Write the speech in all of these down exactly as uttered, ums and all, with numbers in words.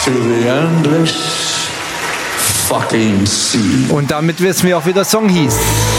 to the endless fucking sea. Und damit wissen wir auch, wie der Song hieß.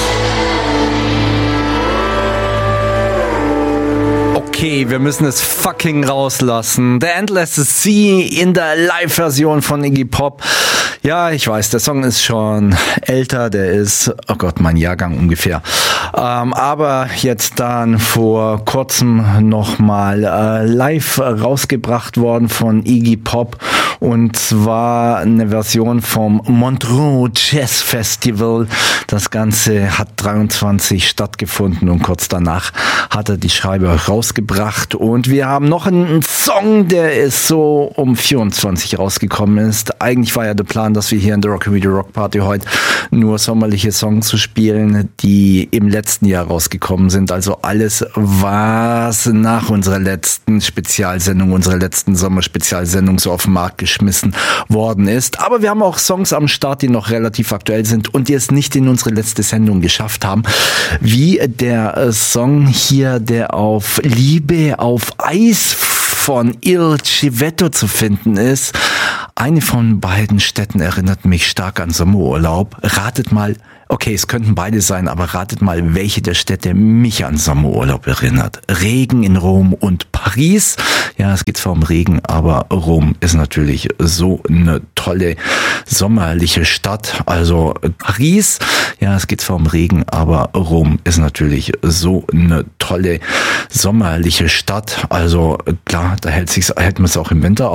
Okay, wir müssen es fucking rauslassen. The Endless Sea in der Live-Version von Iggy Pop. Ja, ich weiß, der Song ist schon älter, der ist, oh Gott, mein Jahrgang ungefähr. Ähm, aber jetzt dann vor kurzem nochmal äh, live rausgebracht worden von Iggy Pop. Und zwar eine Version vom Montreux Jazz Festival. Das Ganze hat dreiundzwanzig stattgefunden und kurz danach hat er die Scheibe rausgebracht. Und wir haben noch einen Song, der ist so um vierundzwanzig rausgekommen ist. Eigentlich war ja der Plan, dass wir hier in der Rock Video Rock Party heute nur sommerliche Songs zu spielen, die im letzten Jahr rausgekommen sind. Also alles, was nach unserer letzten Spezialsendung, unserer letzten Sommerspezialsendung so auf den Markt geschmissen worden ist. Aber wir haben auch Songs am Start, die noch relativ aktuell sind und die es nicht in unsere letzte Sendung geschafft haben. Wie der Song hier, der auf Liebe auf Eis von Il Civetto zu finden ist. Eine von beiden Städten erinnert mich stark an Sommerurlaub. Ratet mal, okay, es könnten beide sein, aber ratet mal, welche der Städte mich an Sommerurlaub erinnert. Regen in Rom und Paris. Ja, es geht zwar um Regen, aber Rom ist natürlich so eine tolle sommerliche Stadt. Also Paris, ja, es geht zwar um Regen, aber Rom ist natürlich so eine tolle sommerliche Stadt. Also klar, da hält sich's, hält man es auch im Winter